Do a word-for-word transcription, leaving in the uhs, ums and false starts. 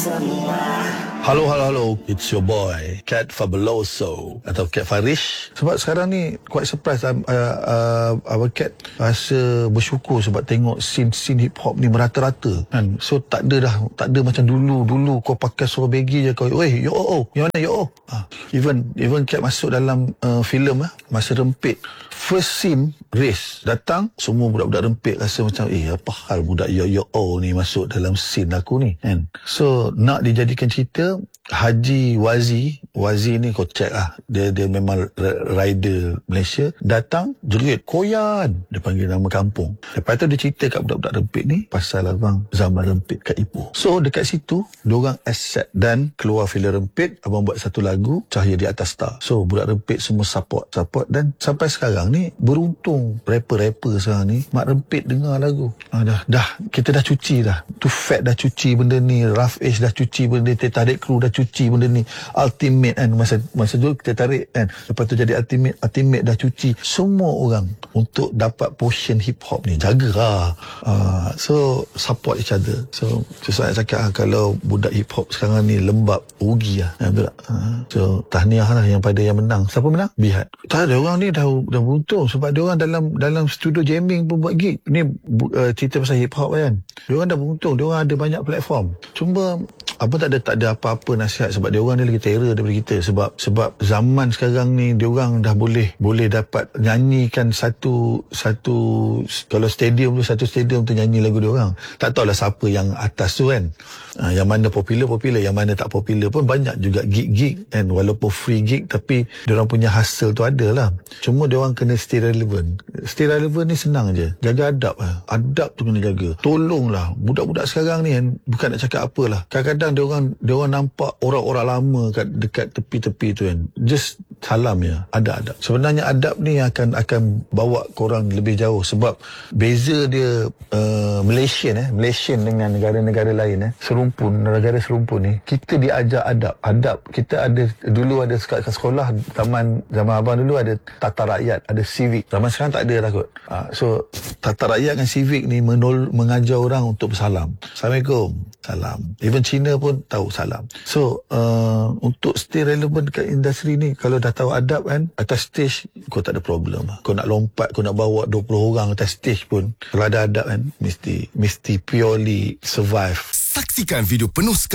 Halo, halo, halo. It's your boy, Cat Fabuloso atau Cat Farish. Sebab sekarang ni quite surprised uh, uh, our Cat rasa bersyukur sebab tengok scene-scene hip-hop ni merata-rata kan. So tak ada dah, tak ada macam dulu. Dulu kau pakai seluar baggy je kau, weh, yo oh, yang mana yo oh. Ah, even even Cat masuk dalam uh, filem ah, Masa Rempit. First scene race datang, semua budak-budak rempit rasa macam eh apa hal budak yo yo oh ni masuk dalam scene aku ni kan. So nak dijadikan cerita, Haji Wazi Wazi ni kau check lah, dia dia memang rider Malaysia, datang jerit koyan, dia panggil nama kampung. Lepas tu dia cerita kat budak-budak rempit ni pasal abang zaman rempit kat Ipoh. So dekat situ diorang accept dan keluar filem Rempit, abang buat satu lagu Cahaya di Atas Star. So budak rempit semua support support dan sampai sekarang ni beruntung rapper-rapper sekarang ni Mak Rempit dengar lagu. Ah, dah dah kita dah cuci dah. Tu Fat dah cuci benda ni, Rough Age dah cuci benda ni, Tarik Crew dah cuci benda ni, Ultimate kan, masa masa dulu kita tarik kan, lepas tu jadi Ultimate, Ultimate dah cuci. Semua orang untuk dapat portion hip hop ni jagalah. Uh, so support each other. So saya cakap kalau budak hip hop sekarang ni lembab, rugi lah. Uh, so tahniah lah yang pada yang menang. Siapa menang? Bihat. Tak ada, orang ni dah dah beruntung sebab dia orang dalam dalam studio jamming pun buat gig. Ni uh, cerita pasal hip hop kan. Dia orang dah beruntung, dia orang ada banyak platform. Cuma apa tak ada tak ada apa-apa nasihat sebab dia orang ni lagi terror daripada kita, sebab sebab zaman sekarang ni dia orang dah boleh boleh dapat nyanyikan satu satu kalau stadium tu satu stadium tu nyanyi lagu dia orang. Tak tahulah siapa yang atas tu kan. Ha, yang mana popular popular, yang mana tak popular pun banyak juga gig-gig kan, walaupun free gig tapi dia orang punya hasil tu ada lah. Cuma dia orang kena stay relevant. Stay relevant ni senang je, jaga adab lah. Adab tu kena jaga. Tolonglah budak-budak sekarang ni kan, bukan nak cakap apalah, kadang-kadang dia orang dia orang nampak orang-orang lama kat dekat tepi-tepi tu kan, just salam ya, ada adab. Sebenarnya adab ni akan akan bawa korang lebih jauh sebab beza dia uh, Malaysian eh Malaysian dengan negara-negara lain eh serumpun, negara serumpun ni kita diajar adab. Adab kita ada dulu, ada kat sekolah zaman zaman abang dulu ada tata rakyat, ada civic. Zaman sekarang tak ada lah kot. Uh, so tata rakyat dengan civic ni menol, mengajar orang untuk bersalam. Assalamualaikum, salam. Even Cina pun tahu salam. So uh, untuk stay relevant dekat industri ni, kalau dah tahu adab kan, atas stage kau tak ada problem. Kau nak lompat, kau nak bawa dua puluh orang atas stage pun, kalau ada adab kan, mesti mesti purely survive. Saksikan video penuh